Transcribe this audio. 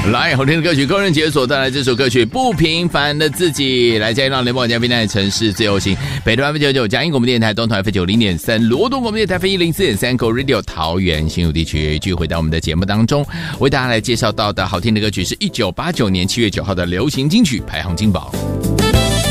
来，好听的歌曲，工人解锁带来这首歌曲《不平凡的自己》。来，加入到联播嘉宾的城市自由行，北投 F99 嘉义广播电台，东投 F90.3，罗东广播电台 F104.3，Go Radio 桃园新竹地区。继续回到我们的节目当中，为大家来介绍到的好听的歌曲是1989年7月9号的流行金曲排行金榜。